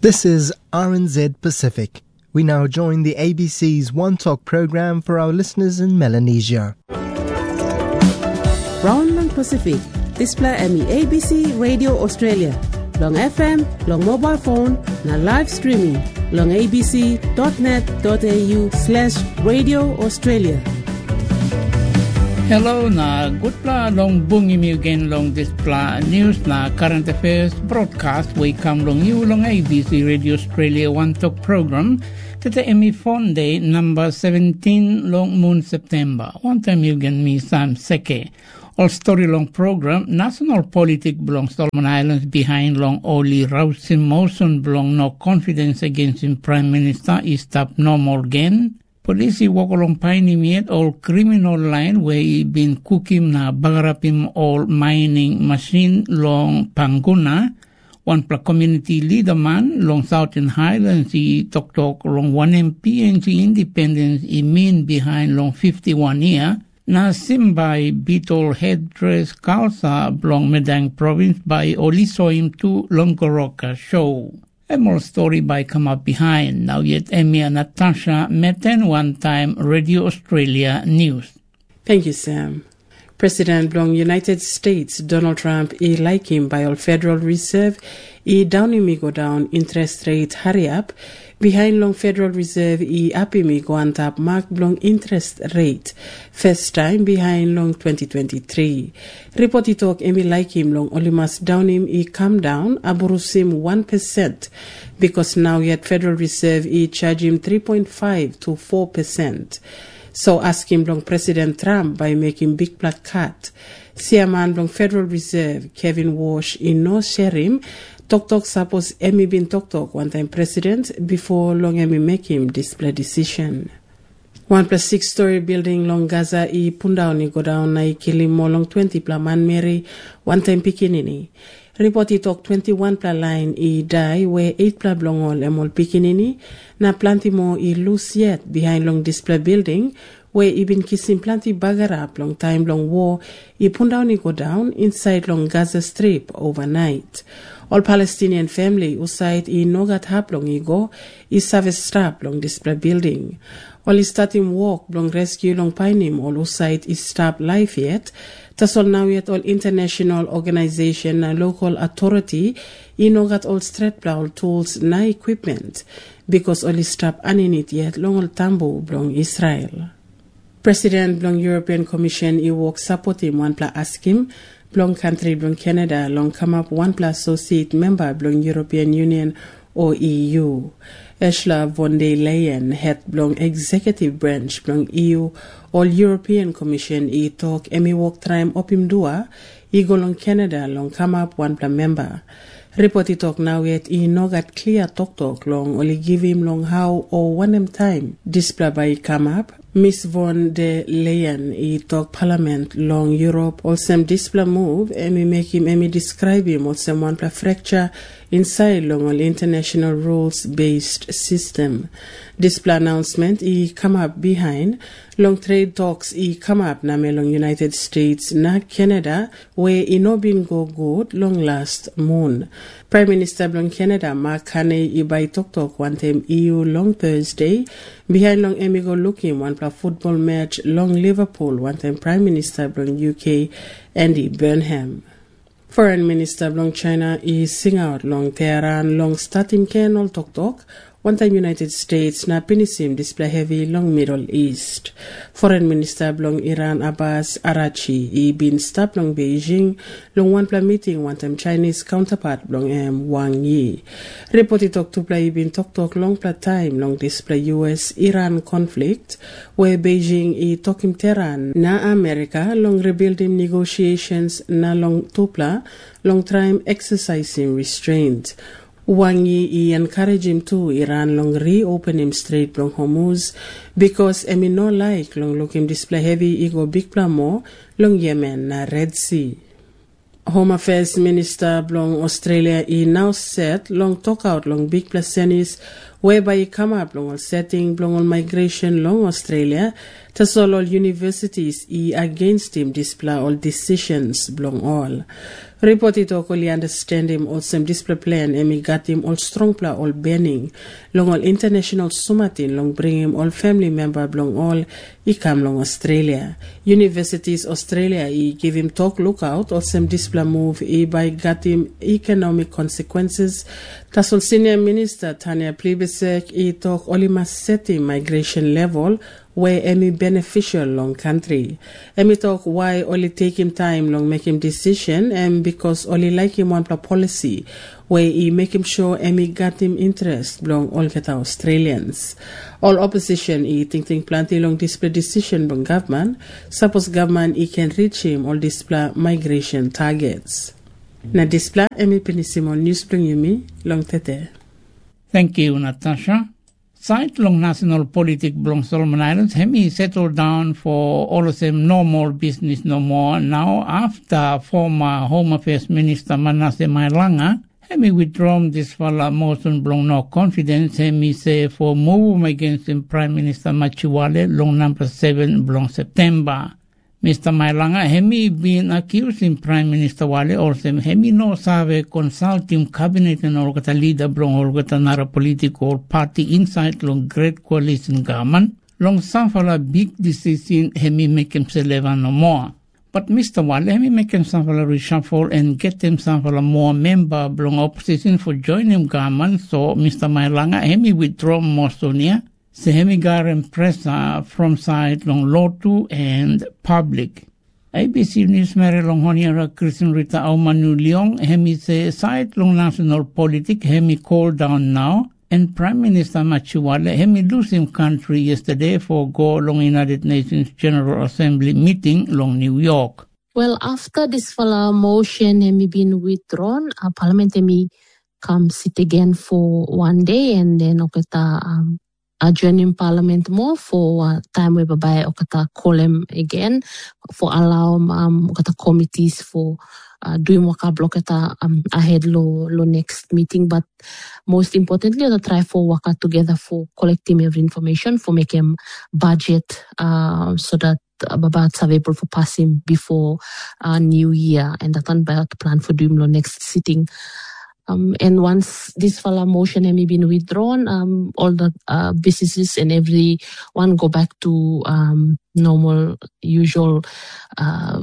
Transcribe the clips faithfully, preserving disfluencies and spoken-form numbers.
This is R N Z Pacific. We now join the A B C's One Talk program for our listeners in Melanesia. Round long Pacific, display M E A B C Radio Australia. Long F M, long mobile phone, na live streaming. Long abc.net.au slash Radio Australia. Hello na good pla long bungi mi again long this pla news na current affairs broadcast we come long you long A B C Radio Australia One Talk program tete emi phone day number seventeen long moon September one time you again me Sam Seke all story long program national politic belong Solomon Islands behind long Oli Rausim motion belong no confidence against him Prime Minister is stop normal again. Police walk along Piney Meat all criminal line where he been cooking na bagarapim all mining machine long Panguna. One pla community leader man long Southern Highlands he talk talk long one M P N G independence he mean behind long fifty-one year. Na simbai beetle headdress kalsa long Medang province by Oliso him to Longoroka show. A more story by come up behind. Now yet Emia Natasha Meten one time Radio Australia News. Thank you, Sam. President Blong United States Donald Trump e like him by all Federal Reserve e down him go down interest rate hurry up behind long Federal Reserve e up him go on top mark Blong interest rate first time behind long twenty twenty-three. Report it talk emi like him long only must down him e come down aburusim one percent because now yet Federal Reserve e charge him three point five to four percent. So ask him long President Trump by making big black cut. Chairman long Federal Reserve Kevin Walsh in no share him. Talk talk suppose Emi bin talk talk one time president before long Emi make him display decision. One plus six story building long Gaza e pundown go down na kill him more long twenty pla man Mary one time pikinini. Report it talk twenty-one pla line e die where eight pla blong all emol pikinini na plenty more e loose yet behind long display building where e been kissing plenty bagger up long time long war e pundown go down inside long Gaza Strip overnight. All Palestinian family who side e nogat hap long e go e service strap long display building. All is starting walk long rescue long pinim all who side is stop life yet. Tasol now yet all international organization and local authority e nogat all straight plow tools na equipment because all is stop aninit yet long all tambo long Israel. President long European Commission e walk support him one pla ask him Blong country Blong Canada long come up one plus associate member Blong European Union or E U. Ursula von der Leyen head Blong executive branch Blong E U all European Commission e talk emi walk time up him dua e go long Canada long come up one plus member. Report it talk now yet e no got clear talk talk long only give him long how or one em time display by come up. Miss von der Leyen e talk Parliament long Europe also display move emi make him emi describe him also one pla fracture inside long all international rules based system. Display announcement e come up behind long trade talks e come up na me long United States na Canada where e no been go good long last moon. Prime Minister long Canada Mark Carney e by talk talk one time E U long Thursday behind long emi go looking one pla football match long Liverpool one time Prime Minister long U K Andy Burnham. Foreign Minister long China is sing out long Tehran long starting Kenol talk talk one time United States na pinisim display heavy long Middle East. Foreign Minister long Iran Abbas Arachi e been stop long Beijing long one pla meeting one time Chinese counterpart long um, Wang Yi. Reported talk to play been talk talk long pla time long display U S Iran conflict where Beijing e talking Tehran na America long rebuilding negotiations na long tupla long time exercising restraint. Wang Yi e encourage him to Iran long reopen him Strait long Hormuz because emi no like long look him display heavy ego big plan more long Yemen na Red Sea. Home Affairs Minister long Australia e now set long talk out long big placenis whereby he come up long all setting long all migration long Australia to all all universities e against him display all decisions long all. Report it okoli understand him all some display plan emi got him all strong pla all banning long all international sumatin long bring him all family member long all he come long Australia. Universities Australia he give him talk lookout all some display move he by got him economic consequences. Tasol senior minister Tanya Plibersek he talk only must set him migration level where any beneficial long country. Emi talk why only take him time long make him decision and because only like him one policy where he make him sure Emi got him interest long all get Australians. All opposition he think think plenty long display decision from government. Suppose government he can reach him all display migration targets. Na display Emi Penisimo news bring you me long tete. Thank you, Natasha. Site long national politic belong Solomon Islands, Hemi settled down for all of them normal business no more. Now, after former Home Affairs Minister Manasseh Mailanga, Hemi withdrawn this fella motion belong no confidence. Hemi say for move against him Prime Minister Machiwale long number seven belong September. Mister Mailanga, Hemi been accused in Prime Minister Wale also Hemi no sabe consulting cabinet and all kata leader belong all kata nara political party inside long great coalition government. Long samfala big decision Hemi make him say no more. But Mister Wale Hemi make him samfala reshuffle and get him samfala more member belong opposition for joining government. So Mister Mailanga Hemi withdraw Mosonia. Sehemi Garen press uh, from side long Lotu and public. A B C News Mary long Honiera Christian Rita Aumanu Leong Hemi say side long national politic Hemi called down now and Prime Minister Machiwale Hemi lose him country yesterday for go long United Nations General Assembly meeting long New York. Well, after this fella motion Hemi been withdrawn, uh, Parliament Hemi come sit again for one day and then okata um adjourning Parliament more for uh, time we by okata call him again for allow um okata committees for uh, doing waka block um ahead lo lo next meeting, but most importantly the try for waka together for collecting every information for making budget uh so that Babat's available for passing before uh, New Year and that on by plan for doing lo next sitting. Um, and once this fella motion has been withdrawn, um, all the uh, businesses and everyone go back to um, normal, usual uh,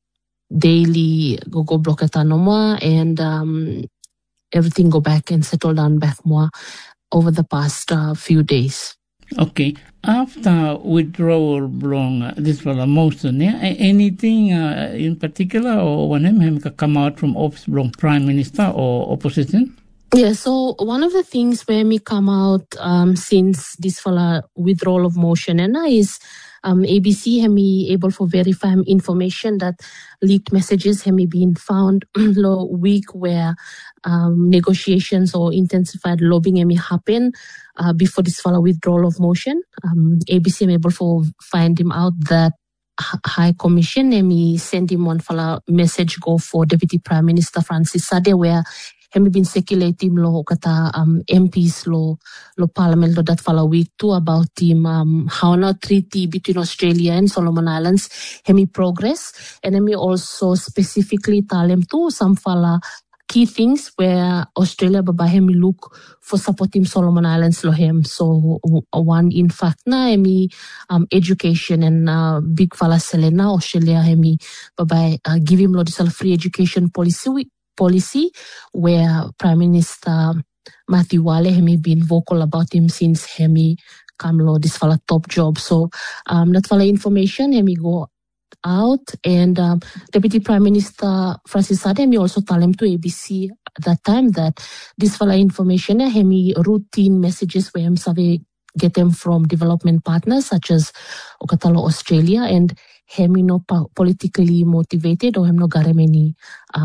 daily go go block at no more, and um, everything go back and settle down back more over the past uh, few days. Okay. After withdrawal belong uh, this fella motion, yeah, anything uh, in particular or when him come out from office belong Prime Minister or opposition? Yeah, so one of the things where me come out um, since this fella withdrawal of motion and is um, A B C have me able for verify information that leaked messages have me been found lo week where um, negotiations or intensified lobbying have me happen uh, before this fella withdrawal of motion. Um, A B C am able for find him out that High Commission and me send him one fella message go for Deputy Prime Minister Francis Sade where Hemi been circulating lo kata um, M Ps lo lo Parliament lo that follow week too about him um, how na treaty between Australia and Solomon Islands Hemi progress and Hemi also specifically tell him too some fala key things where Australia baba Hemi look for supporting Solomon Islands lo hem so one in fact na Hemi um, education and uh, big fala Selena Australia Hemi baba uh, give him lo this free education policy policy where Prime Minister Matthew Wale Hemi been vocal about him since Hemi come lo this fella top job. So um that fella information Hemi go out and um, Deputy Prime Minister Francis Sade Hemi also tell him to A B C at that time that this fella information Hemi routine messages where him sabe get them from development partners such as Okatalo Australia and Hemi no po- politically motivated or him no garemeni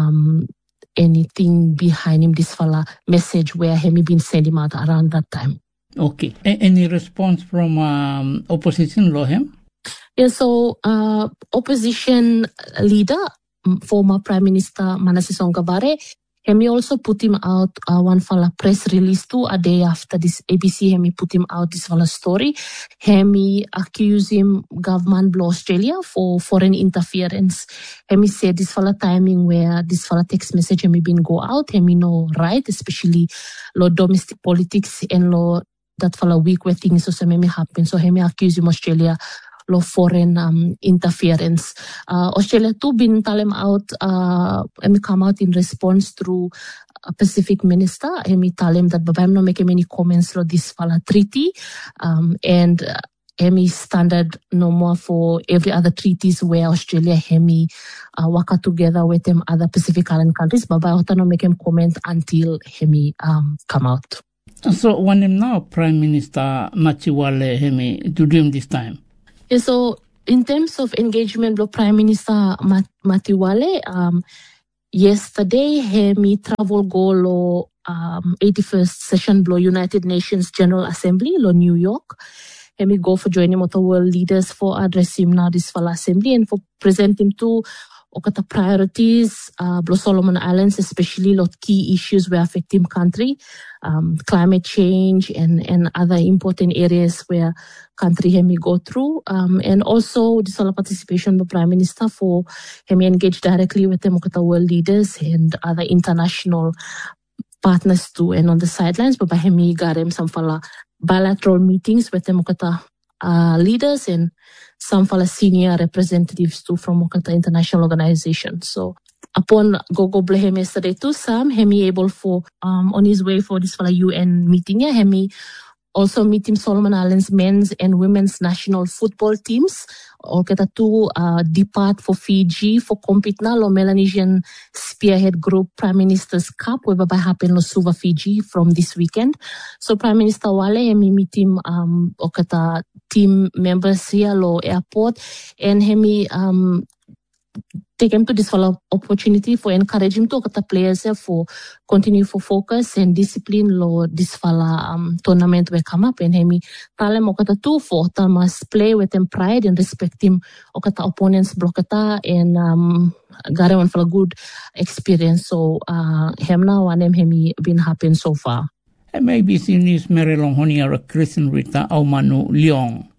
um anything behind him, this fella message where Hemi been sending him out around that time. Okay. A- any response from um, opposition law him? Yeah, so uh, opposition leader, former Prime Minister Manasseh Songabare, Hemi also put him out uh, one fala press release too a day after this A B C Hemi put him out this fala story. Hemi accused him government blow Australia for foreign interference. Hemi said this fala timing where this fala text message Hemi been go out. Hemi no right, especially lo domestic politics and lo that fala week where things so Hemi happen. So Hemi accused him Australia lo foreign um, interference. Uh, Australia too been tell him out, uh, and come out in response through a Pacific minister. And me tell him that Baba no make any comments lo this fala treaty, um, and uh, Hemi standard no more for every other treaties where Australia Hemi uh, work together with them other Pacific Island countries. Baba Ota no make him comment until Hemi um come out. So when him now Prime Minister Matiwale Hemi to do this time. Yeah, so in terms of engagement with Prime Minister Mat- Matiwale, um, yesterday Hemi travel go lo um, eighty-first session lo United Nations General Assembly lo New York. Hemi go for joining with the world leaders for address him now this fala assembly and for present him to okata priorities uh blo Solomon Islands, especially lot key issues where affect him country, um, climate change and and other important areas where country Hemi go through, um, and also this all participation by Prime Minister for Hemi engage directly with them okata world leaders and other international partners too, and on the sidelines but by Hemi got him some fala bilateral meetings with them okata uh, leaders and some fala senior representatives too from okata international organizations. So upon Gogo Blehem yesterday too, Sam Hemi able for um on his way for this fala U N meeting. Yeah, Hemi also meet him Solomon Islands men's and women's national football teams. Or kata two uh, depart for Fiji for compete na lo Melanesian Spearhead Group Prime Minister's Cup where baba happen lo Suva Fiji from this weekend. So Prime Minister Wale hemi meet him um or kata team members here lo airport and hemi um take him to this follow opportunity for encourage him to kata players here for continue for focus and discipline lo this fala um tournament will come up and hemi tale mo kata two for must play with them pride and respect him o kata opponents blokata and um got him for a good experience. So uh him now and him hemi been happen so far. And maybe see news Marilong Honia Kristen Rita Aumanu Leong.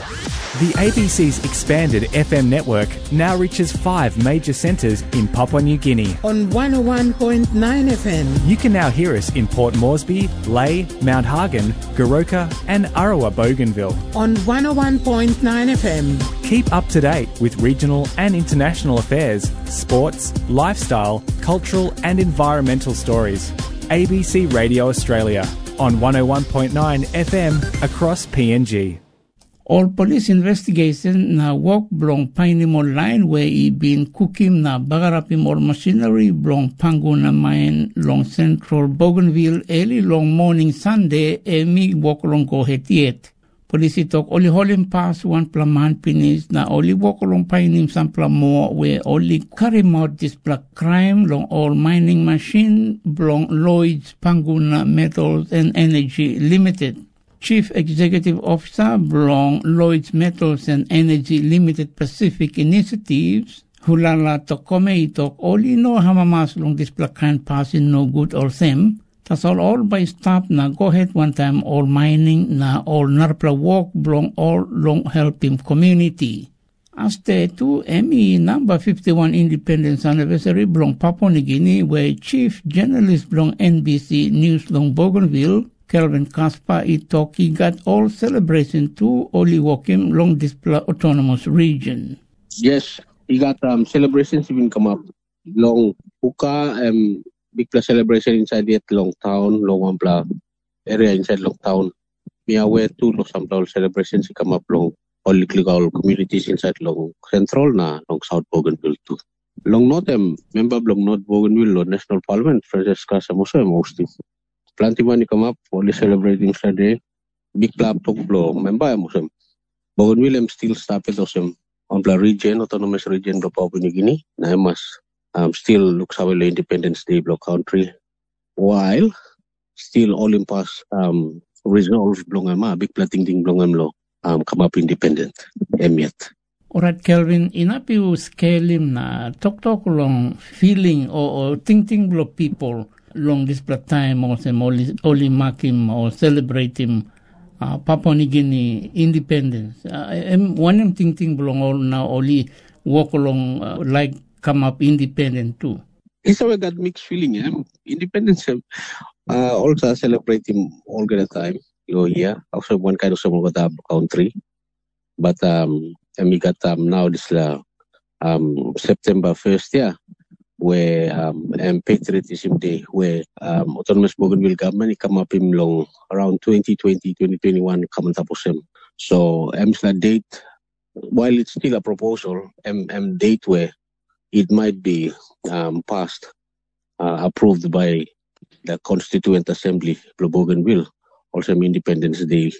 The A B C's expanded F M network now reaches five major centres in Papua New Guinea. On one oh one point nine F M. You can now hear us in Port Moresby, Lae, Mount Hagen, Goroka and Arawa Bougainville. On one oh one point nine F M. Keep up to date with regional and international affairs, sports, lifestyle, cultural and environmental stories. A B C Radio Australia on one oh one point nine F M across P N G. All police investigation na work blong Painimol line where he been cooking na bagarapim or machinery blong Pango na mine long Central Bougainville early long morning Sunday e mi walk long go hetiet. Police talk only holding pass one plaman finish na only walk long Painim sampla more where only carry out this black crime long all mining machine blong Lloyd's Panguna Metals and Energy Limited. Chief Executive Officer belong Lloyd's Metals and Energy Limited Pacific Initiatives, Hulala Tokome Itok, only no hamamas long this black kind passing no good or them. That's all all by stop na go ahead one time all mining na all narpla walk belong all long helping community. As the two M E number fifty-one Independence Anniversary belong Papua New Guinea where Chief Journalist belong N B C News long Bougainville, Kelvin Kaspar Itok, he got all celebration to only walking long this autonomous region. Yes, he got um, celebrations even come up. Long Puka, um, big plus celebration inside the long town, long one blah area inside long town. Me aware too, long some celebrations he come up long all legal communities inside long central na long South Bougainville too. Long not um, member long North Bougainville long National Parliament, Francesca Samosa hosting. Plenty money come up, only celebrating Saturday. Big club talk blow. Member Muslim. Bougainville am still started awesome on the region, autonomous region of Papua New Guinea. I must um, still looks how the Independence Day block country. While still all in pass um resolve blongama, big plating ding blongam law um come up independent. Em yet. Alright, Kelvin, inapiu scalim na tok-tok long feeling o, o ting-ting blo people long this time o sem oli, oli makim o celebrating uh, Papua New Guinea independence. Uh, em, one em ting-ting blong all na oli walk along uh, like come up independent too. It's always got mixed feeling. Eh? Independence uh, also celebrating all the time. You yeah, also one kind of some country, but um. And we got um, now this uh, um, September first, yeah, where um, um, Patriotism Day, where um, Autonomous Bougainville government come up in long around twenty twenty, twenty twenty-one, come tapos him. So, M's um, date, while it's still a proposal, M M date where it might be um, passed, uh, approved by the Constituent Assembly of Bougainville, also Independence Day.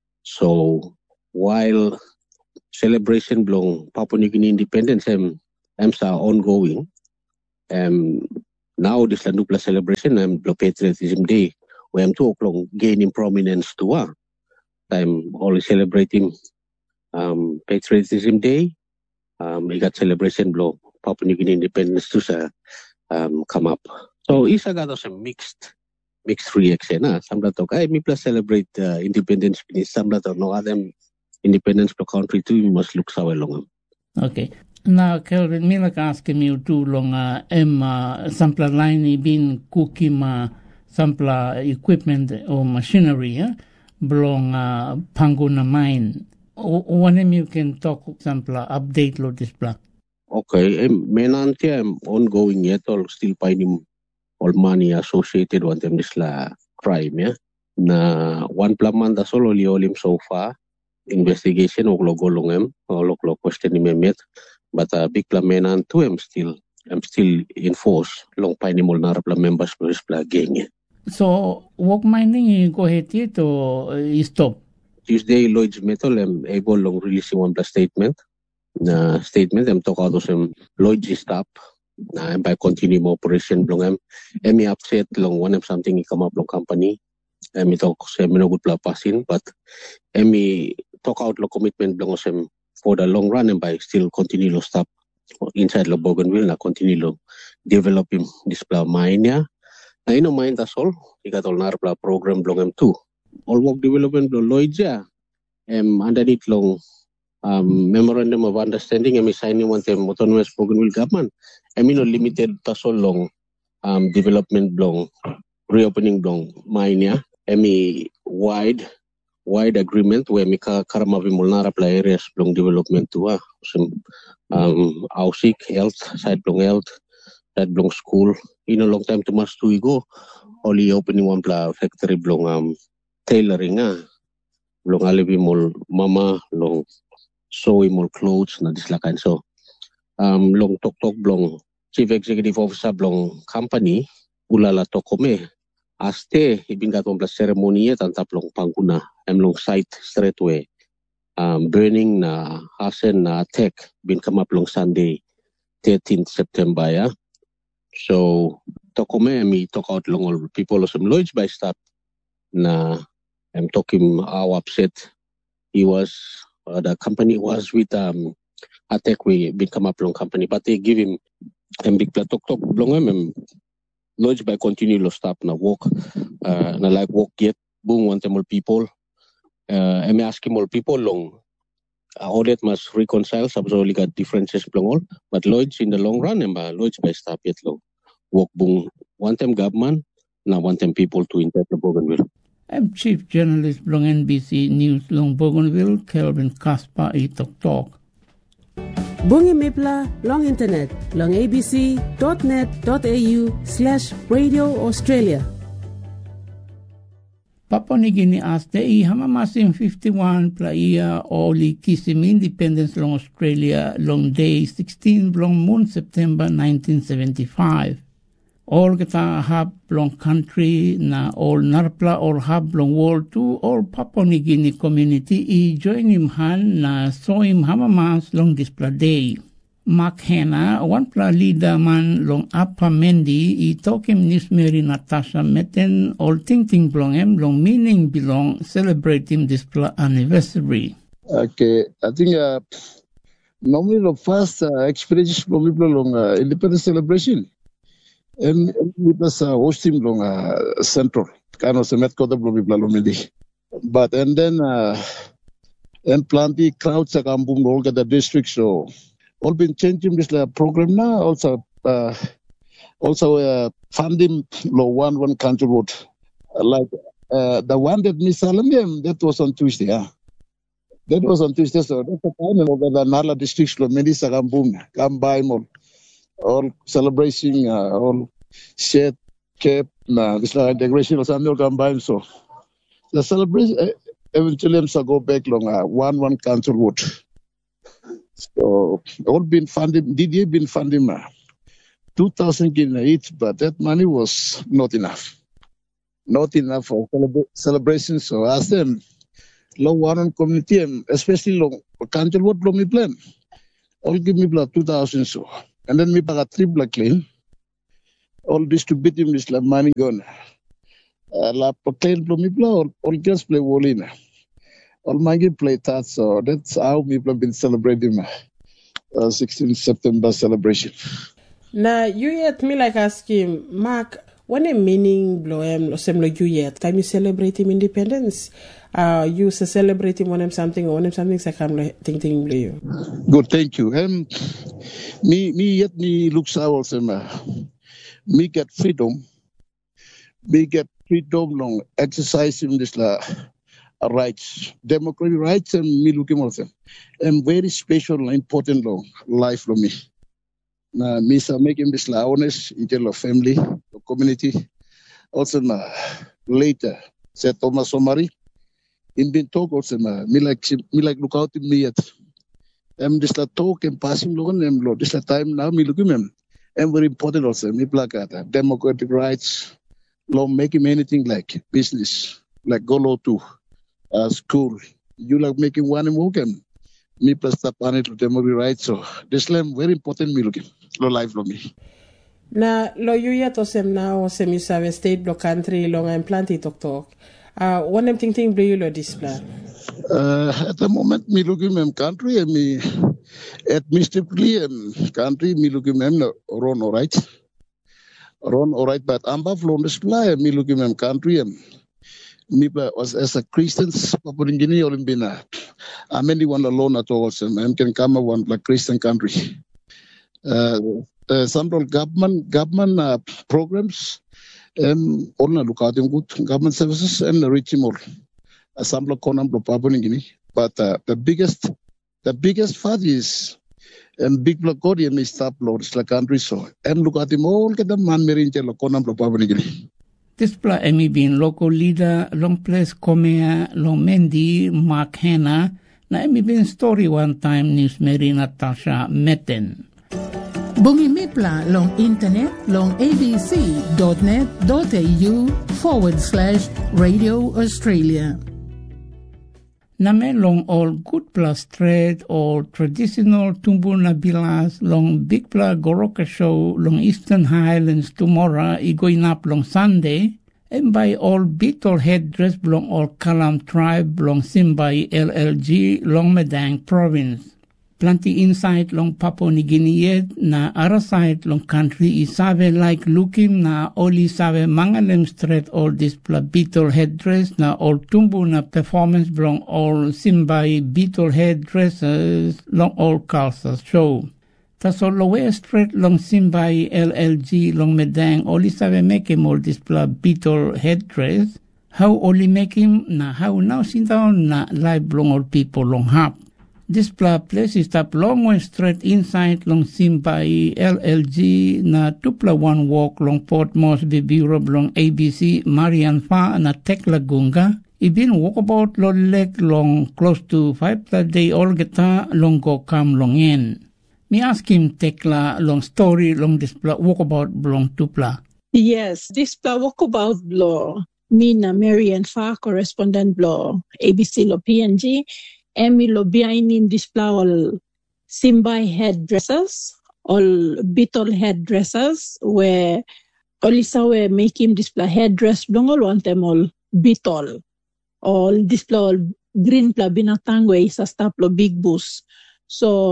So, while celebration belong Papua New Guinea independence um, um, are ongoing. Um, now this Landupla celebration um, Patriotism Day, where I'm talk long gaining prominence to uh, I'm always celebrating um, Patriotism Day. Um, we got celebration belong Papua New Guinea independence to um, come up. So isa got some mixed mixed reaction. Uh. Some that talk, I me plus celebrate uh, independence. Some that no other independence per country too, you must look so long. Okay. Now, Kelvin, me like asking you too long, uh, em, uh, sampla line bin cooking, uh, sampla equipment or machinery, eh? Belong, uh, Panguna mine. O, when you can talk sampla update lo display. Okay. Um, menanti am ongoing yet, or still finding all money associated with them this la crime, yeah? Na one plamanda solo liolim so far. Investigation or logo long em or local question him yet, but a big plamenan to him still I'm still in force long pinemal narapla members plus gang. So work mining go ahead it or uh, stop? Tuesday Lloyd's metal am able long releasing one plus statement. Na statement I'm talk out of some Lloyd's stop na by continuing operation long em emi upset long one of something he come up long company. Emi talk say no good pla passing, but emi talk out the commitment belongs him for the long run and by still continue to stop inside the Bougainville na continue to develop him this pla mine ya. Na ino mine that's all. He got all narpla program belong him too. All work development belong Lloyd's ya. Um underneath long um memorandum of understanding and signing one them autonomous Bougainville government. I mean no limited that's all long um development belong reopening belong mine ya. Emi wide wide agreement where Mika Karamavi Molnara play areas belong development to uh, some um Ausik health, side belong health, side belong school. In a long time to much to go. Only opening one pla factory belong um tailoring ah. Belong alivi mol mama long sewing mol clothes na this lakan so um long tok tok belong chief executive officer belong company ulala tokome. Aste ibin got one plus ceremony yet antap long panguna em long site straight away um burning na hasen na tech been come up long Sunday thirteenth September ya. So tokome mi talk out long all people of some Lloyd's by start na I'm talking how upset he was uh, the company was with um attack we been come up long company but they give him a big pla talk talk long em Lloyd's by continue to stop na walk uh, na like walk yet boom want them all people uh, I may ask him all people long uh, all that must reconcile some only got differences long all but Lloyd's in the long run and uh, Lloyd's by stop yet long walk boom want them government na want them people to enter the Bougainville. I'm Chief Journalist long N B C News long Bougainville Kelvin Kaspa e Tok Tok. Bungi Mipla long internet long abc.net.au slash radio Australia. Papua New Guinea as the i hamamasim fifty-one pla ia oli kisim independence long Australia long day sixteen long moon September nineteen seventy-five. All kita hab long country na all narpla or hab long world to all Papua New Guinea community i join him han na so him hamamas long display day. Mark Hanna, one pla leader man long Upper Mendi i talk him Nismeri Natasha Meten all ting ting belong him long meaning belong celebrate him display anniversary. Okay, I think uh, normally the first uh, experience from people long uh, independence celebration. And it was uh, hosting long uh, central. Kind of met ko the people long But and then uh, and plenty crowds are come boom all the district, so all been changing this uh, program now. Also, uh, also uh, funding low one one country road, uh, like uh, the one that Miss Salamiam, that was on Tuesday. Yeah. That was on Tuesday, so that's the time of the Nala district, so many come boom, come by more, all celebrating, uh, all shared cap, uh, this uh, integration or something come by, so the celebration. Uh, Eventually, I'm go back long uh, one one council road. So all been funding. D D A been funding uh, two thousand in each, but that money was not enough. Not enough for celebra- celebration. So I asked them, long one on community, especially long council road, long me plan. All give me blood two thousand so, and then me pack a trip like clean. All distributing this like money gone. Uh, la proclaim from me all, all girls play Wolina. All my kids play that, so that's how people have been celebrating my uh, sixteenth September celebration. Now, you yet me like asking, Mark, what a meaning blow em sem lo you yet? Time you celebrate him independence? Uh, you say celebrate him when him something or when him something say come ting ting blow you. Good, thank you. Um, me me yet me looks out some uh, me get freedom. Me get freedom long exercising this uh, rights, democratic rights, and me looking also. And very special and important long life for me. Now, me are making this la honest in terms of family, community. Also, na later, said Thomas Omari. In been talk also, na me like me like look out in me yet. And this la talk and passing long and lo this la time now me looking them. And very important also, me like that democratic rights. Law making anything like business, like go law to uh, school. You like making one and work and me plus the planet to democratic rights. So this is very important me looking. Law life for me. Na lo you yet osem now osem you have state block country long and plenty talk talk. Uh one them thing thing blue you lo display. Uh at the moment me looking mem country and me administratively um, country me looking mem no run all right. Run all right, but I'm back from the supply. Me looking at country and me was as a Christian, Papua New Guinea or in Bina. I'm anyone alone at all, so I can come one like Christian country. Uh, uh, central government government uh, programs, um, all na look at them good government services and reach more. Assembly Conam Papua New Guinea, but uh, the biggest, the biggest fact is. And big block God and stop lords la country so and look at them all get the man merin lo konam lo pabnigili. This pla emi bin local leader long place komea long mendi Mark Hanna na emi bin story one time news meri Natasha Metten. Bungi Mipla long internet long abc.net.au forward slash Radio Australia. Name long all good plus trade or traditional tumbuna bilas long big pla Goroka show long Eastern Highlands tomorrow i going up long Sunday and by all Beetle headdress long all Kalam tribe long Simbai L L G long Medang province. Plenty inside long Papua New Guinea na other side long country isabe like looking na oli sabe mangalem straight all this pla Beetle headdress na all tumbu na performance long all Simbai Beetle headdresses long all cultures show. Tas all lower straight long Simbai L L G long Medang oli sabe make him all this pla Beetle headdress. How oli make him na how now sit down na live long all people long hap. This place is up long way straight inside long Simbai L L G na tupla one walk long Port Moresby Bureau long A B C Marian Fa na Tekla Gunga. I been walk about lo leg long close to five day all geta long go come long in. Me ask him Tekla long story long this walk about long tupla. Yes, this walk about law. Me na Marian Fa correspondent law A B C lo P N G. Emi lo behind in display all Simbai headdresses, all Beetle headdresses, where Olisa were make him display headdress, don't all want them all Beetle. All display all green pla binatang where is a staplo big boost. So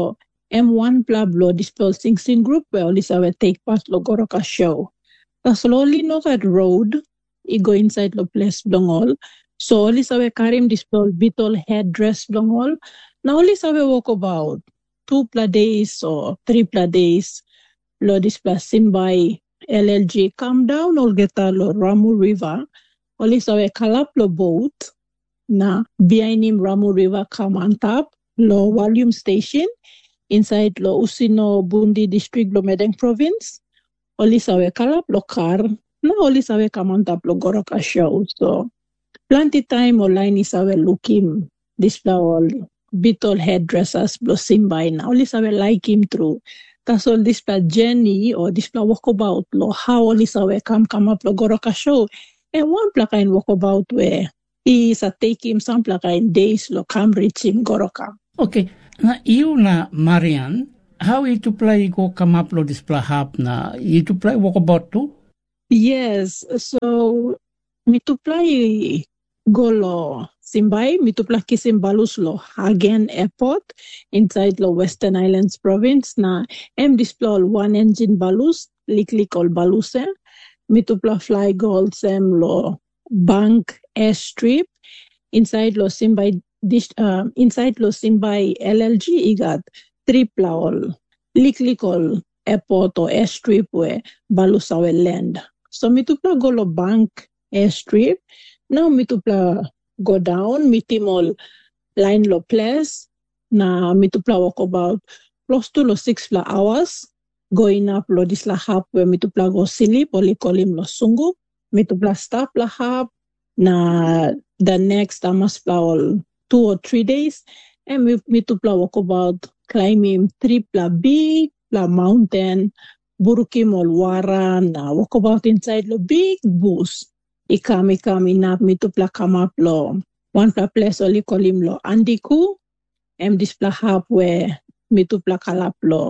M one plab lo dispel sing sing group where oli sawe take part lo goroka show. Ta slowly no that road, I go inside lo place blongol. So oli sawe karim dispel bitol headdress blongol. Now oli sawe walk about two pla days or three pla days lo dispel Simbai L L G come down ol geta lo Ramu River. Oli sawe kalap lo boat na behind him Ramu River come on top lo volume station inside lo Usino Bundi district lo Medeng province. Oli sawe kalap lo car na oli sawe come on top lo goroka show. So plenty time online is sawe looking display all bitol hairdressers lo Simbai na oli sawe like him through. Tas all display journey or display walkabout lo how oli sawe come come up lo goroka show. And one plaka in walkabout where he is a take him some plaka in days lo come reach him goroka. Okay, na iyo na Marian, how you to play go come up lo display hap na you to play walkabout too? Yes, so me to play go lo Simbai, me to play kisim balus lo Hagen Airport inside lo Western Islands province na em display one engine balus liklik ol baluse. Me to play fly gold sem lo Bank Airstrip inside lo Simbai Dish, uh, inside lo Simbai L L G I got triple all liklik all airport or airstrip where balusawe land. So me to go lo Bank Airstrip. Now me to go down, me team all line lo place. Na me to walk about close to lo six fla hours going up lo dis la hap where me to go sleep or call him lo sungu. Me to stop la hap na the next I must all two or three days and me, me to walk about climbing three pla big pla mountain burukim ol wara na walk about inside lo big bus. I come, I come, enough me to pla come up lo. One pla place only call him lo Andiku. Em this pla hap where me to pla kalap lo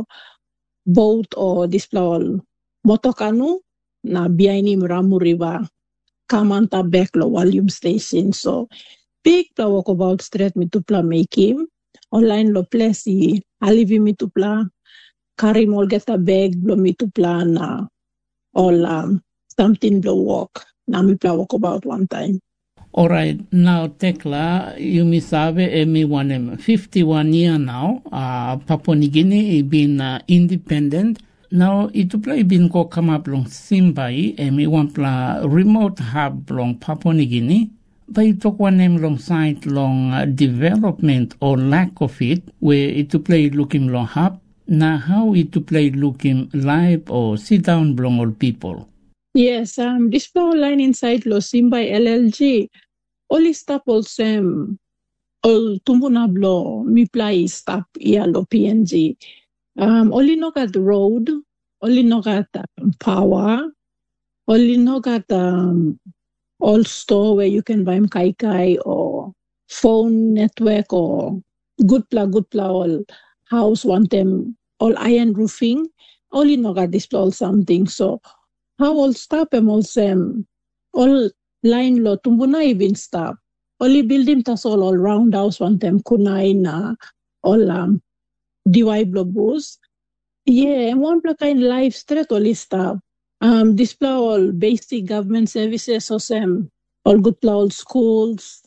boat or this pla all motokanu na behind him Ramu River. Come on ta back lo volume station. So big pla walk about straight me to pla make him. Online lo place I alivi me to pla carry all get a bag lo me to pla na all um, something lo walk. Na mi pla walk about one time. All right, now Tekla, you mi sabe e mi wanem fifty-one year now. Uh, Papua New Guinea been uh, independent. Now itu play been go come up long Simbai e mi wan pla remote hub long Papua New Guinea. But it took one name long side long uh, development or lack of it where it to play looking long hub. Now how it to play looking live or sit down long all people. Yes, um, this power line inside lo Simbai L L G, only stop all same, all tumbunablo, mi play stop iya lo P N G. Um, only no got the road, only no got um, power, only no got um, all store where you can buy kai kai or phone network or good pla good pla all house want them all iron roofing, only no got this all something so. How all stop em all sem all line lo tumbuna even stop. Only building tas all all round house want them kunai na all um D Y blobos. Yeah, and one plaka in life straight only stop. Um display all basic government services so sem all good pla all schools,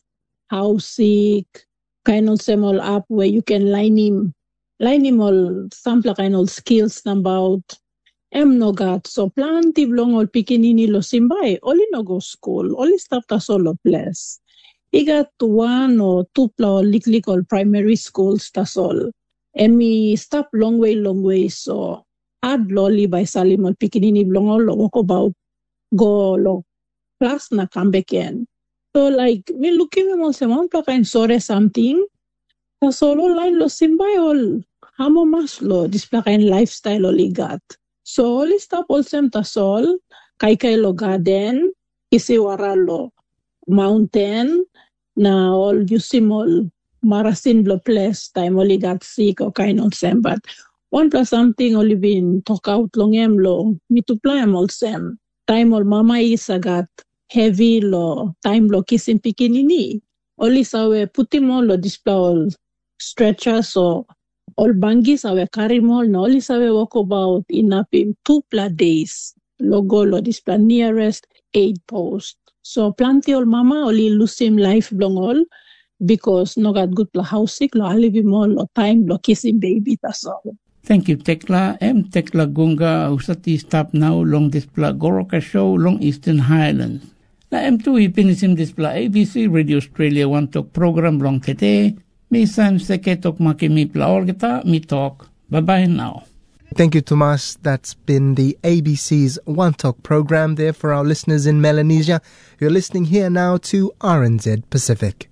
housing, kind of sem all up where you can line him line him all some plaka in all skills about em no gat so plenty long all pikinini lo Simbai only no go school only stop ta solo place. I got one or two pla liklik all primary schools ta sol. Emi stop long way long way so add lolly by salim all pikinini long all lo walk about go lo class na come back in. So like me looking at all some pla kind sore something ta solo line lo Simbai all hamo mas lo this pla kind lifestyle all I got. So only stop all sem ta sol, kai kai lo garden, isi wara lo mountain, na all yusim all marasin lo place time only got sick or kind of sem, but one plus something only been talk out long em lo, me to play em all sem. Time all mama isa got heavy lo, time lo kissing pikinini. Only sawe puti mo lo display all stretchers or all bangi sawe karimol na oli sawe walk about inapim two pla days logo lo displa nearest aid post. So plenty ol mama oli lusim life long all because no got good pla house sick lo alivi mo lo time lo kissing baby that's all. Thank you, Tekla. Em Tekla Gunga usati stop now long displa Goroka show long Eastern Highlands. Na em tu ipinisim displa A B C Radio Australia One Talk program long today. Misan seketok makimipla orgeta mi talk. Bye bye now. Thank you, Tomas. That's been the A B C's One Talk program there for our listeners in Melanesia. You're listening here now to R N Z Pacific.